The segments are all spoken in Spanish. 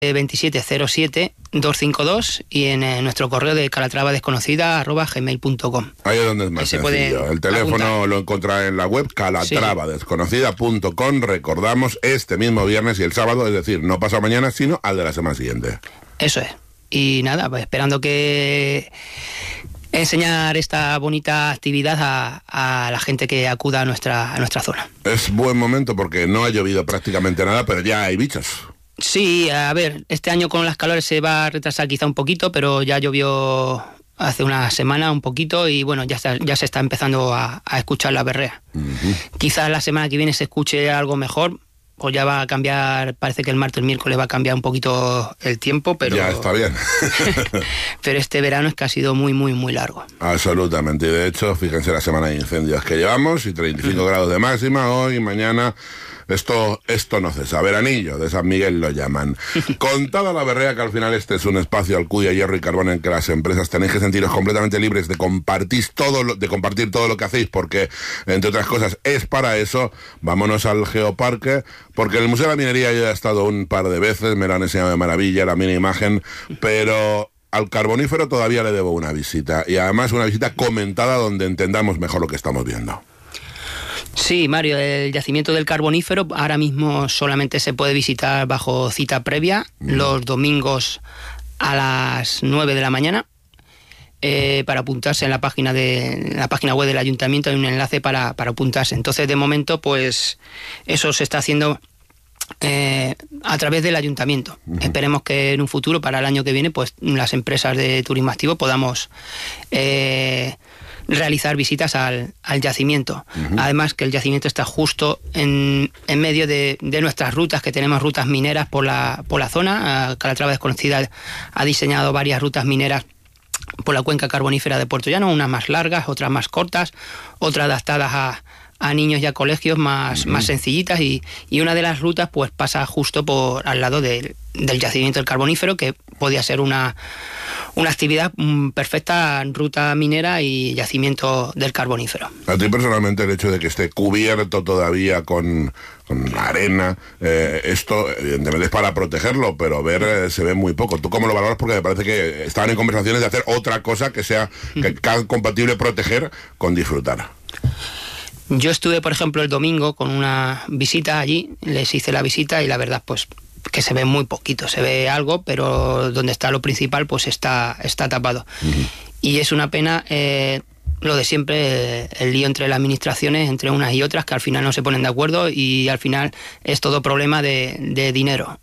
2707-252 y en nuestro correo de calatrava-desconocida@gmail.com. Ahí es donde es más sencillo. El teléfono apuntar. Lo encontrará en la web calatrava-desconocida.com. Recordamos, este mismo viernes y el sábado, es decir, no pasa mañana, sino al de la semana siguiente. Eso es. Y nada, pues esperando que enseñar esta bonita actividad a la gente que acuda a nuestra zona. Es buen momento porque no ha llovido prácticamente nada, pero ya hay bichos. Sí, a ver, este año con las calores se va a retrasar quizá un poquito, pero ya llovió hace una semana un poquito y bueno, ya se está empezando a escuchar la berrea. Quizás la semana que viene se escuche algo mejor, pues ya va a cambiar, parece que el martes, el miércoles va a cambiar un poquito el tiempo, pero... Ya está bien. Pero este verano es que ha sido muy, muy, muy largo. Absolutamente, y de hecho, fíjense la semana de incendios que llevamos, y 35 grados de máxima, hoy, mañana... Esto no cesa, veranillo, de San Miguel lo llaman. Contada la berrea que al final este es un espacio al cuya hierro y carbón en que las empresas tenéis que sentiros completamente libres de compartir todo lo que hacéis, porque, entre otras cosas, es para eso. Vámonos al Geoparque, porque en el Museo de la Minería yo he estado un par de veces, me lo han enseñado de maravilla, la mini imagen, pero... Al carbonífero todavía le debo una visita, y además una visita comentada donde entendamos mejor lo que estamos viendo. Sí, Mario, el yacimiento del carbonífero ahora mismo solamente se puede visitar bajo cita previa, los domingos a las 9 de la mañana. Para apuntarse en la página web del ayuntamiento hay un enlace para apuntarse. Entonces, de momento, pues eso se está haciendo a través del ayuntamiento. Esperemos que en un futuro, para el año que viene, pues las empresas de turismo activo podamos realizar visitas al yacimiento. Además que el yacimiento está justo en medio de nuestras rutas, que tenemos rutas mineras por la zona. Calatrava Desconocida ha diseñado varias rutas mineras por la cuenca carbonífera de Puerto Llano, unas más largas, otras más cortas, otras adaptadas a niños y a colegios más sencillitas, y una de las rutas pues pasa justo por al lado del yacimiento del carbonífero, que podía ser una actividad perfecta, ruta minera y yacimiento del carbonífero. A ti personalmente el hecho de que esté cubierto todavía con arena, esto evidentemente es para protegerlo, pero se ve muy poco. ¿Tú cómo lo valoras? Porque me parece que estaban en conversaciones de hacer otra cosa que sea compatible proteger con disfrutar. Yo estuve, por ejemplo, el domingo con una visita allí, les hice la visita y la verdad, pues que se ve muy poquito, se ve algo, pero donde está lo principal, pues está tapado. Y es una pena lo de siempre, el lío entre las administraciones, entre unas y otras, que al final no se ponen de acuerdo y al final es todo problema de dinero.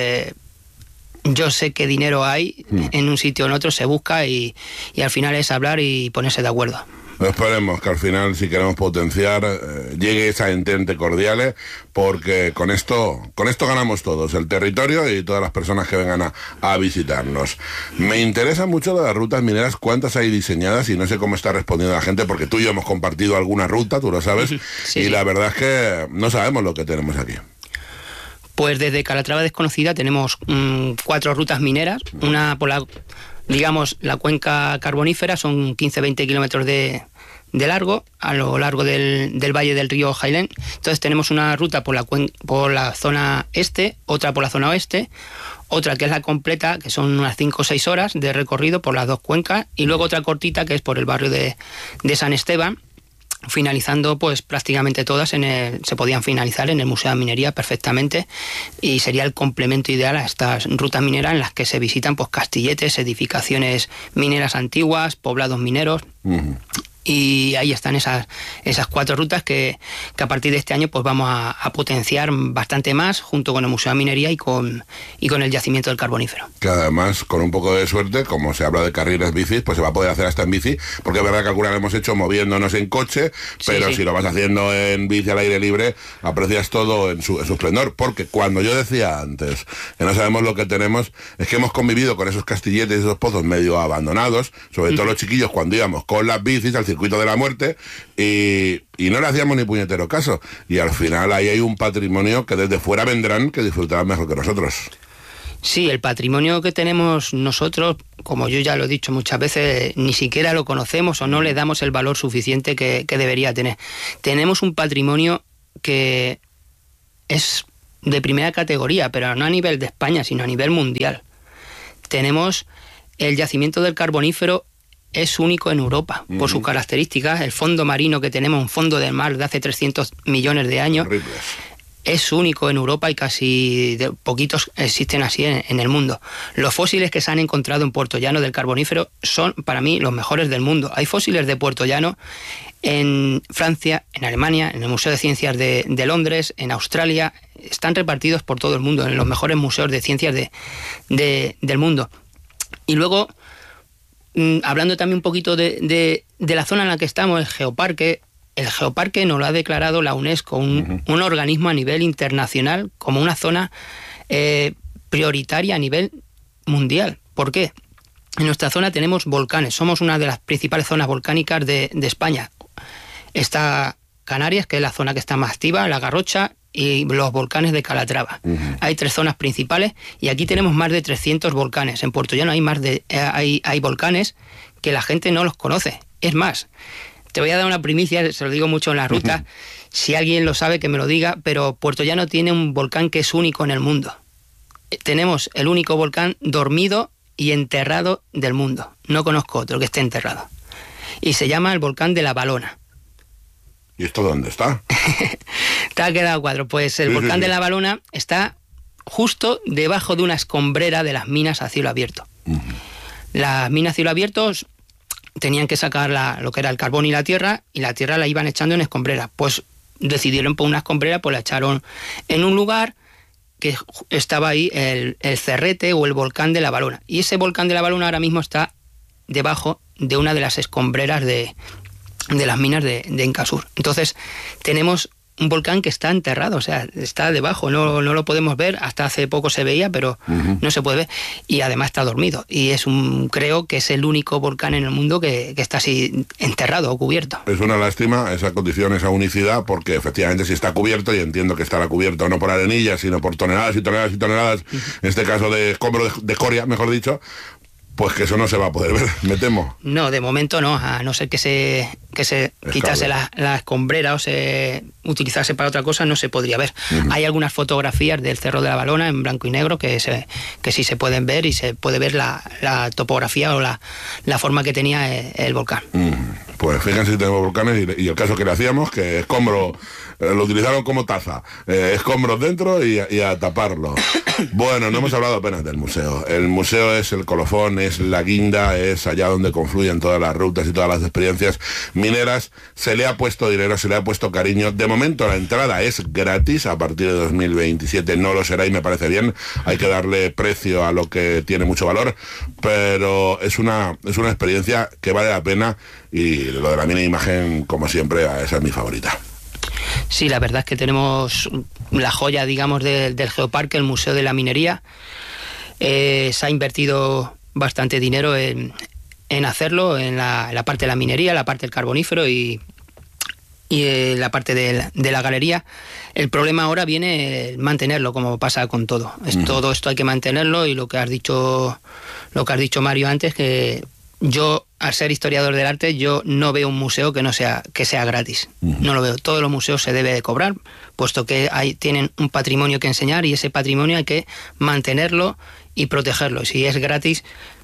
Yo sé que dinero hay en un sitio o en otro, se busca y al final es hablar y ponerse de acuerdo. Esperemos que al final, si queremos potenciar, llegue esa entente cordial, porque con esto ganamos todos, el territorio y todas las personas que vengan a visitarnos. Me interesa mucho de las rutas mineras, cuántas hay diseñadas, y no sé cómo está respondiendo la gente, porque tú y yo hemos compartido alguna ruta, tú lo sabes, y la verdad es que no sabemos lo que tenemos aquí. Pues desde Calatrava Desconocida tenemos 4 rutas mineras, una por la cuenca carbonífera, son 15-20 kilómetros de largo, a lo largo del valle del río Jailén. Entonces tenemos una ruta por la zona este, otra por la zona oeste, otra que es la completa, que son unas 5 o 6 horas de recorrido por las dos cuencas, y luego otra cortita que es por el barrio de San Esteban, finalizando pues prácticamente todas se podían finalizar en el Museo de Minería perfectamente, y sería el complemento ideal a estas rutas mineras en las que se visitan pues castilletes, edificaciones mineras antiguas, poblados mineros. Y ahí están esas 4 rutas que a partir de este año pues vamos a potenciar bastante más, junto con el Museo de Minería y con el yacimiento del carbonífero. Que además, con un poco de suerte, como se habla de carriles bicis, pues se va a poder hacer hasta en bici, porque es verdad que alguna lo hemos hecho moviéndonos en coche, pero si lo vas haciendo en bici al aire libre, aprecias todo en su esplendor. Porque cuando yo decía antes que no sabemos lo que tenemos, es que hemos convivido con esos castilletes y esos pozos medio abandonados, sobre todo los chiquillos cuando íbamos con las bicis al circuito de la muerte, y no le hacíamos ni puñetero caso, y al final ahí hay un patrimonio que desde fuera vendrán que disfrutarán mejor que nosotros. Sí, el patrimonio que tenemos nosotros, como yo ya lo he dicho muchas veces, ni siquiera lo conocemos o no le damos el valor suficiente que debería tener. Tenemos un patrimonio que es de primera categoría, pero no a nivel de España, sino a nivel mundial. Tenemos el yacimiento del Carbonífero, es único en Europa, por sus características. El fondo marino que tenemos, un fondo del mar de hace 300 millones de años, es único en Europa y casi poquitos existen así en el mundo. Los fósiles que se han encontrado en Puertollano del Carbonífero son, para mí, los mejores del mundo. Hay fósiles de Puertollano en Francia, en Alemania, en el Museo de Ciencias de Londres, en Australia. Están repartidos por todo el mundo, en los mejores museos de ciencias del mundo. Y luego, hablando también un poquito de la zona en la que estamos, el Geoparque. El Geoparque nos lo ha declarado la UNESCO, un organismo a nivel internacional, como una zona prioritaria a nivel mundial. ¿Por qué? En nuestra zona tenemos volcanes, somos una de las principales zonas volcánicas de España. Está Canarias, que es la zona que está más activa, La Garrocha y los volcanes de Calatrava. Hay 3 zonas principales y aquí tenemos más de 300 volcanes. En Puertollano hay volcanes que la gente no los conoce. Es más, te voy a dar una primicia, se lo digo mucho en la ruta, si alguien lo sabe que me lo diga, pero Puertollano tiene un volcán que es único en el mundo. Tenemos el único volcán dormido y enterrado del mundo. No conozco otro que esté enterrado. Y se llama el volcán de La Valona. ¿Y esto dónde está? Te ha quedado cuadro. Pues el volcán de La Valona está justo debajo de una escombrera de las minas a cielo abierto. Las minas a cielo abierto tenían que sacar lo que era el carbón y la tierra la iban echando en escombrera. Pues decidieron por una escombrera, pues la echaron en un lugar que estaba ahí el Cerrete o el volcán de La Valona. Y ese volcán de La Valona ahora mismo está debajo de una de las escombreras de las minas de Encasur. Entonces tenemos un volcán que está enterrado, o sea, está debajo, no lo podemos ver, hasta hace poco se veía, pero no se puede ver, y además está dormido, y creo que es el único volcán en el mundo que está así enterrado o cubierto. Es una lástima esa condición, esa unicidad, porque efectivamente si está cubierto, y entiendo que estará cubierto no por arenillas, sino por toneladas y toneladas y toneladas, en este caso de escombro de escoria, mejor dicho, pues que eso no se va a poder ver, me temo. No, de momento no, a no ser que se quitase la escombrera o se utilizase para otra cosa, no se podría ver. Hay algunas fotografías del Cerro de la Valona en blanco y negro que sí se pueden ver y se puede ver la topografía o la forma que tenía el volcán. Pues fíjense si tenemos volcanes y el caso que le hacíamos, que escombro, lo utilizaron como taza, escombros dentro y a taparlo. Bueno, no hemos hablado apenas del museo. El museo es el colofón, es la guinda, es allá donde confluyen todas las rutas y todas las experiencias mineras. Se le ha puesto dinero, se le ha puesto cariño. De momento la entrada es gratis, a partir de 2027 no lo será y me parece bien. Hay que darle precio a lo que tiene mucho valor, pero es una experiencia que vale la pena, y lo de la mina imagen, como siempre, esa es mi favorita. Sí, la verdad es que tenemos la joya, digamos, del Geoparque, el Museo de la Minería. Se ha invertido bastante dinero en hacerlo, en la parte de la minería, la parte del carbonífero y la parte de la galería. El problema ahora viene mantenerlo, como pasa con todo. Todo esto hay que mantenerlo, y lo que has dicho Mario antes, que yo, al ser historiador del arte, yo no veo un museo que sea gratis. No lo veo. Todos los museos se debe de cobrar, puesto que tienen un patrimonio que enseñar, y ese patrimonio hay que mantenerlo y protegerlo. Si es gratis,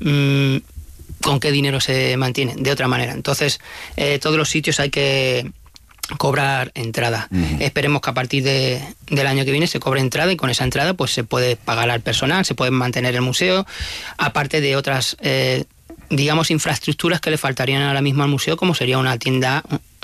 ¿con qué dinero se mantiene? De otra manera. Entonces, todos los sitios hay que cobrar entrada. Esperemos que a partir del año que viene se cobre entrada, y con esa entrada pues se puede pagar al personal, se puede mantener el museo, aparte de otras digamos, infraestructuras que le faltarían ahora mismo al museo, como sería una tienda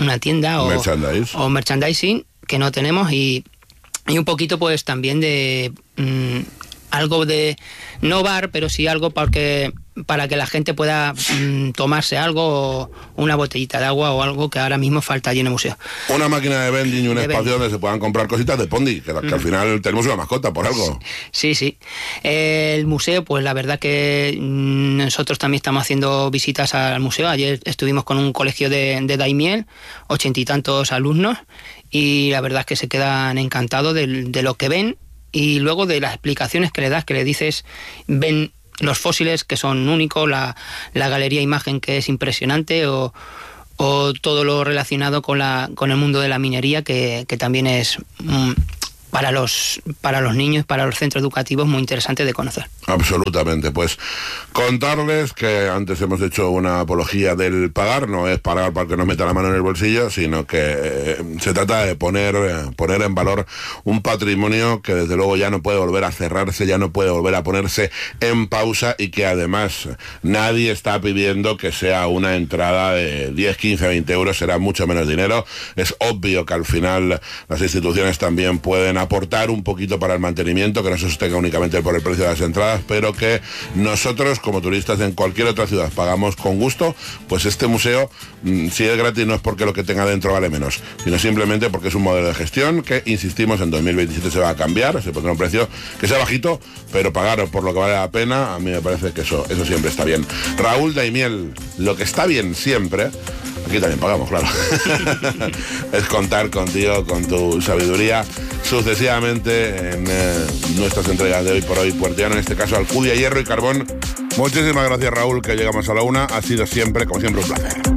o merchandising, que no tenemos, y un poquito pues también de algo de, no bar, pero sí algo para que la gente pueda tomarse algo, o una botellita de agua o algo que ahora mismo falta allí en el museo. Una máquina de vending y un espacio donde se puedan comprar cositas de Pondi, que al final tenemos una mascota por algo. Sí. El museo, pues la verdad que nosotros también estamos haciendo visitas al museo. Ayer estuvimos con un colegio de Daimiel, 80 y tantos alumnos, y la verdad es que se quedan encantados de lo que ven, y luego de las explicaciones que le das, que le dices, ven los fósiles que son únicos, la galería imagen que es impresionante, o todo lo relacionado con el mundo de la minería, que también es para los niños, para los centros educativos, muy interesante de conocer. Absolutamente. Pues contarles que antes hemos hecho una apología del pagar, no es pagar para que nos meta la mano en el bolsillo, sino que se trata de poner en valor un patrimonio que desde luego ya no puede volver a cerrarse, ya no puede volver a ponerse en pausa, y que además nadie está pidiendo que sea una entrada de 10, 15, 20 euros, será mucho menos dinero. Es obvio que al final las instituciones también pueden aportar un poquito para el mantenimiento, que no se sostenga únicamente por el precio de las entradas, pero que nosotros como turistas en cualquier otra ciudad pagamos con gusto. Pues este museo, si es gratis, no es porque lo que tenga dentro vale menos, sino simplemente porque es un modelo de gestión que, insistimos, en 2027 se va a cambiar, se pondrá un precio que sea bajito, pero pagar por lo que vale la pena, a mí me parece que eso siempre está bien. Raúl Daimiel, lo que está bien siempre, aquí también pagamos, claro, es contar contigo, con tu sabiduría, sucesivamente en nuestras entregas de Hoy por Hoy Puertiano, en este caso Alcudia, Hierro y Carbón. Muchísimas gracias, Raúl, que llegamos a la 1. Ha sido siempre, como siempre, un placer.